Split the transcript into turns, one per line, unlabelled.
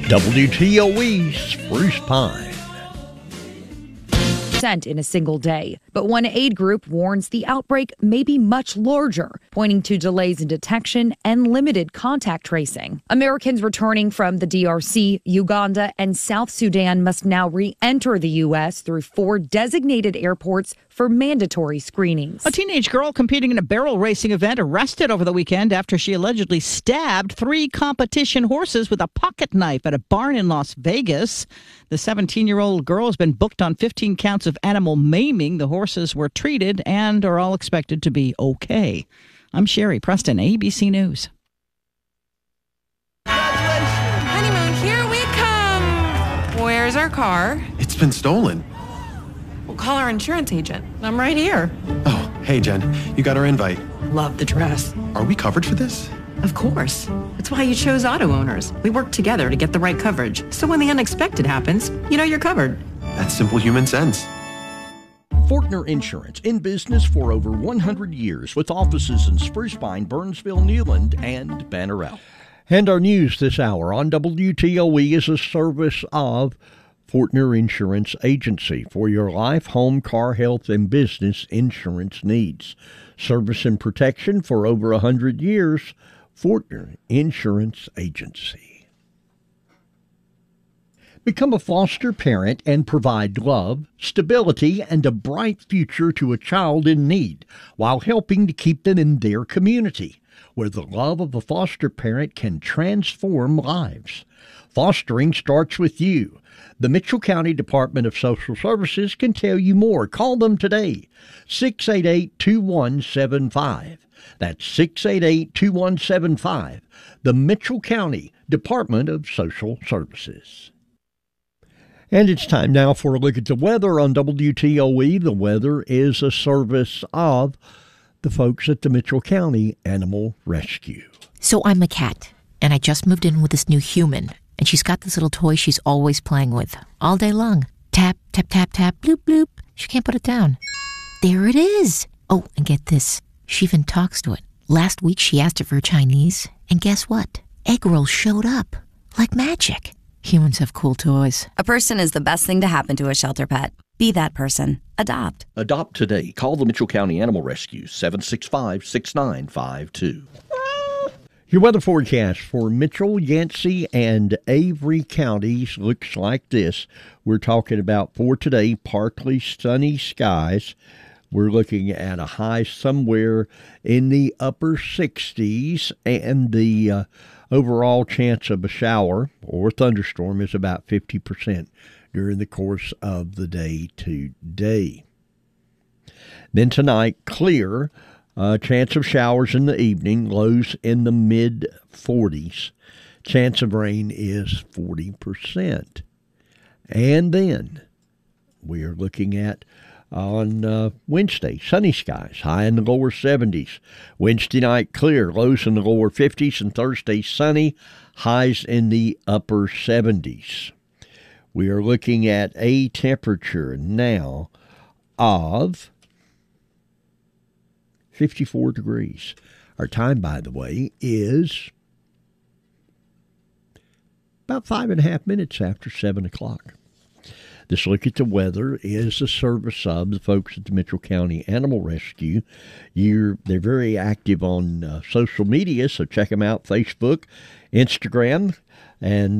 WTOE Spruce Pine.
In a single day. But one aid group warns the outbreak may be much larger, pointing to delays in detection and limited contact tracing. Americans returning from the DRC, Uganda, and South Sudan must now re-enter the U.S. through 4 designated airports for mandatory screenings.
A teenage girl competing in a barrel racing event arrested over the weekend after she allegedly stabbed 3 competition horses with a pocket knife at a barn in Las Vegas. The 17-year-old girl has been booked on 15 counts of animal maiming. The horses were treated and are all expected to be okay. I'm Sherry Preston, ABC News.
Honeymoon, here we come. Where's our car?
It's been stolen.
We'll call our insurance agent. I'm right here.
Oh, hey, Jen. You got our invite.
Love the dress.
Are we covered for this?
Of course. That's why you chose Auto Owners. We work together to get the right coverage. So when the unexpected happens, you know you're covered.
That's simple human sense.
Fortner Insurance, in business for over 100 years with offices in Spruce Pine, Burnsville, Newland, and Banner Elk.
And our news this hour on WTOE is a service of Fortner Insurance Agency for your life, home, car, health, and business insurance needs. Service and protection for over 100 years. Fortner Insurance Agency. Become a foster parent and provide love, stability, and a bright future to a child in need while helping to keep them in their community, where the love of a foster parent can transform lives. Fostering starts with you. The Mitchell County Department of Social Services can tell you more. Call them today, 688-2175. That's 688-2175. The Mitchell County Department of Social Services. And it's time now for a look at the weather on WTOE. The weather is a service of the folks at the Mitchell County Animal Rescue.
So I'm a cat, and I just moved in with this new human. And she's got this little toy she's always playing with, all day long. Tap, tap, tap, tap, bloop, bloop. She can't put it down. There it is. Oh, and get this. She even talks to it. Last week she asked it for Chinese, and guess what? Egg rolls showed up. Like magic. Humans have cool toys.
A person is the best thing to happen to a shelter pet. Be that person. Adopt.
Adopt today. Call the Mitchell County Animal Rescue, 765-6952.
Your weather forecast for Mitchell, Yancey, and Avery counties looks like this. We're talking about for today, partly sunny skies. We're looking at a high somewhere in the upper 60s, and the overall chance of a shower or thunderstorm is about 50% during the course of the day today. Then tonight, clear. Chance of showers in the evening, lows in the mid-40s. Chance of rain is 40%. And then we are looking at on Wednesday, sunny skies, high in the lower 70s. Wednesday night, clear, lows in the lower 50s. And Thursday, sunny, highs in the upper 70s. We are looking at a temperature now of 54 degrees. Our time, by the way, is about 5.5 minutes after 7 o'clock. This look at the weather is a service of the folks at the Mitchell County Animal Rescue. They're very active on social media, so check them out, Facebook, Instagram, and